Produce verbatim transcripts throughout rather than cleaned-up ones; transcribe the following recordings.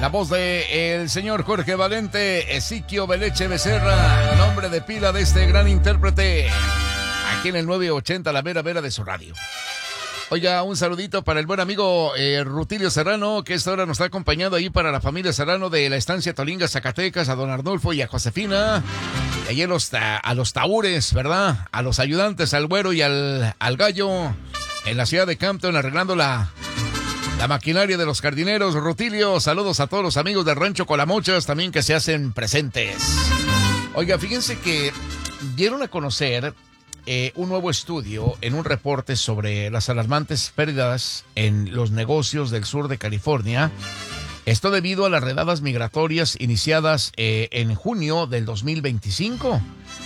La voz de el señor Jorge Valente, Ezequiel Beleche Becerra, nombre de pila de este gran intérprete, aquí en el nueve ochenta, la vera vera de su radio. Oiga, un saludito para el buen amigo eh, Rutilio Serrano, que esta hora nos está acompañando ahí para la familia Serrano de la estancia Tolinga, Zacatecas, a don Arnulfo y a Josefina. Y ahí a los, a los taúres, ¿verdad? A los ayudantes, al güero y al, al gallo, en la ciudad de Campton, arreglando la, la maquinaria de los jardineros. Rutilio, saludos a todos los amigos del Rancho Colamochas también que se hacen presentes. Oiga, fíjense que dieron a conocer Eh, un nuevo estudio en un reporte sobre las alarmantes pérdidas en los negocios del sur de California. Esto debido a las redadas migratorias iniciadas eh, en junio del dos mil veinticinco.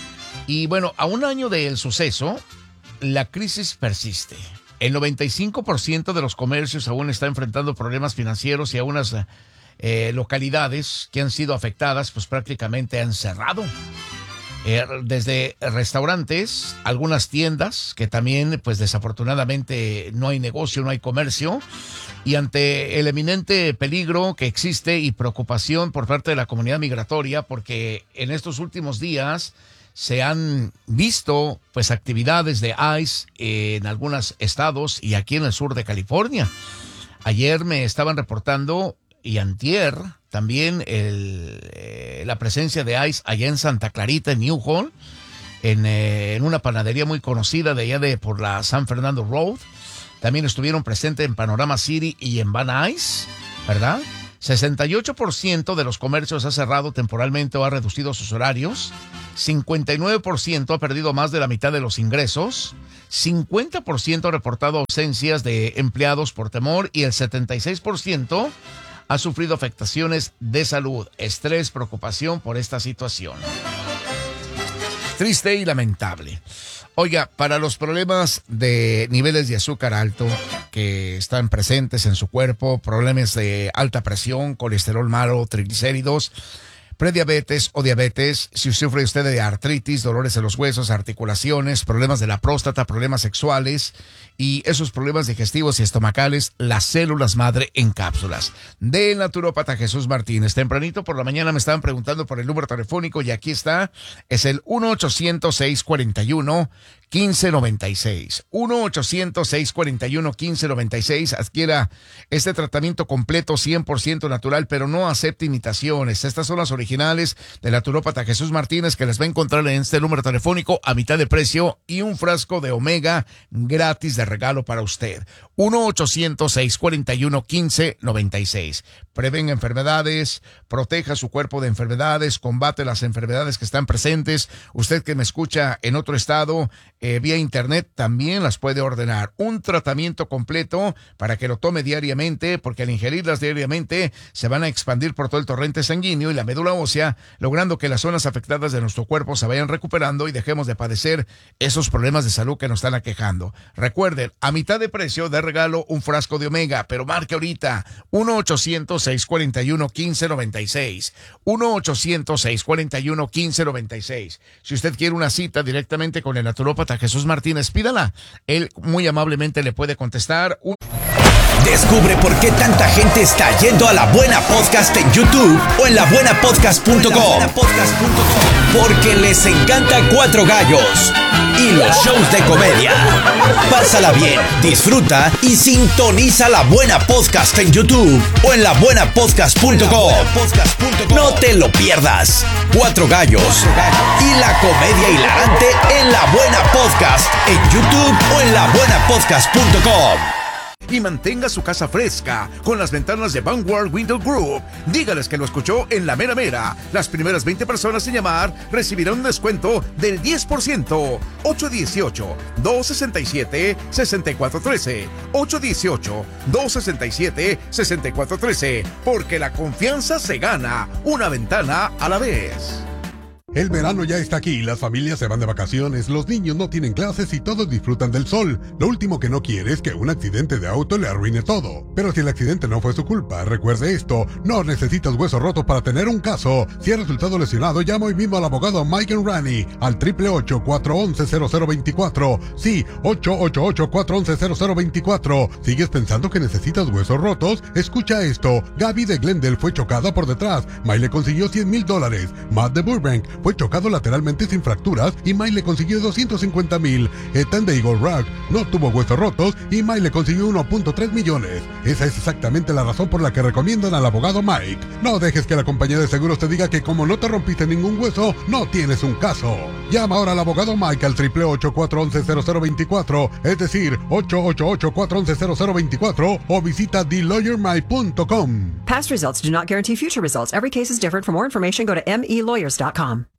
Y bueno, a un año del suceso, la crisis persiste. El noventa y cinco por ciento de los comercios aún está enfrentando problemas financieros y algunas eh, localidades que han sido afectadas, pues prácticamente han cerrado. Eh, desde restaurantes, algunas tiendas que también, pues desafortunadamente no hay negocio, no hay comercio, y ante el eminente peligro que existe y preocupación por parte de la comunidad migratoria, porque en estos últimos días se han visto pues actividades de ICE en algunos estados y aquí en el sur de California. Ayer me estaban reportando y antier también el, eh, la presencia de ICE allá en Santa Clarita, en New Hall, en, eh, en una panadería muy conocida de allá de por la San Fernando Road. También estuvieron presentes en Panorama City y en Van Nuys, ¿verdad? sesenta y ocho por ciento de los comercios ha cerrado temporalmente o ha reducido sus horarios. cincuenta y nueve por ciento ha perdido más de la mitad de los ingresos. cincuenta por ciento ha reportado ausencias de empleados por temor y el setenta y seis por ciento ha sufrido afectaciones de salud, estrés, preocupación por esta situación. Triste y lamentable. Oiga, para los problemas de niveles de azúcar alto que están presentes en su cuerpo, problemas de alta presión, colesterol malo, triglicéridos, prediabetes o diabetes, si sufre usted de artritis, dolores en los huesos, articulaciones, problemas de la próstata, problemas sexuales y esos problemas digestivos y estomacales, las células madre en cápsulas. Del naturópata Jesús Martínez. Tempranito por la mañana me estaban preguntando por el número telefónico y aquí está, es el uno ochocientos, seiscientos cuarenta y uno, quince noventa y seis. uno ochocientos, seiscientos cuarenta y uno, quince noventa y seis. Adquiera este tratamiento completo cien por ciento natural, pero no acepte imitaciones. Estas son las originales del naturópata Jesús Martínez, que les va a encontrar en este número telefónico a mitad de precio y un frasco de omega gratis de regalo para usted. uno ochocientos, seiscientos cuarenta y uno, quince noventa y seis. Prevenga enfermedades, proteja su cuerpo de enfermedades, combate las enfermedades que están presentes. Usted que me escucha en otro estado, eh, vía internet, también las puede ordenar. Un tratamiento completo para que lo tome diariamente, porque al ingerirlas diariamente se van a expandir por todo el torrente sanguíneo y la médula ósea, logrando que las zonas afectadas de nuestro cuerpo se vayan recuperando y dejemos de padecer esos problemas de salud que nos están aquejando. Recuerden, a mitad de precio de regalo un frasco de omega, pero marque ahorita uno ochocientos, seiscientos cuarenta y uno, quince noventa y seis. uno ochocientos, seiscientos cuarenta y uno, quince noventa y seis. Si usted quiere una cita directamente con el naturópata Jesús Martínez, pídala. Él muy amablemente le puede contestar. Un... Descubre por qué tanta gente está yendo a La Buena Podcast en YouTube o en la buena podcast punto com. Porque les encanta Cuatro Gallos y los shows de comedia. Pásala bien, disfruta y sintoniza La Buena Podcast en YouTube o en la buena podcast punto com. No te lo pierdas. Cuatro Gallos y la comedia hilarante en La Buena Podcast en YouTube o en la buena podcast punto com. Y mantenga su casa fresca con las ventanas de Vanguard Window Group. Dígales que lo escuchó en La Mera Mera. Las primeras veinte personas en llamar recibirán un descuento del diez por ciento. ocho uno ocho, dos seis siete, seis cuatro uno tres. ocho uno ocho, dos seis siete, seis cuatro uno tres. Porque la confianza se gana una ventana a la vez. El verano ya está aquí, las familias se van de vacaciones, los niños no tienen clases y todos disfrutan del sol. Lo último que no quiere es que un accidente de auto le arruine todo. Pero si el accidente no fue su culpa, recuerde esto, no necesitas huesos rotos para tener un caso. Si ha resultado lesionado, llama hoy mismo al abogado Mike Enrani al triple ocho, cuatro once, cero cero veinticuatro. Sí, ocho ocho ocho, cuatro once, cero cero veinticuatro. ¿Sigues pensando que necesitas huesos rotos? Escucha esto, Gaby de Glendale fue chocada por detrás, Mike le consiguió cien mil dólares. Matt de Burbank fue chocado lateralmente sin fracturas y Mike le consiguió doscientos cincuenta mil. Ethan de Eagle Rock no tuvo huesos rotos y Mike le consiguió uno punto tres millones. Esa es exactamente la razón por la que recomiendan al abogado Mike. No dejes que la compañía de seguros te diga que como no te rompiste ningún hueso, no tienes un caso. Llama ahora al abogado Mike al triple ocho, cuatro once, cero cero veinticuatro, es decir, ocho ocho ocho, cuatro once, cero cero veinticuatro o visita the lawyer mike punto com. Past results do not guarantee future results. Every case is different. For more information, go to m e lawyers dot com.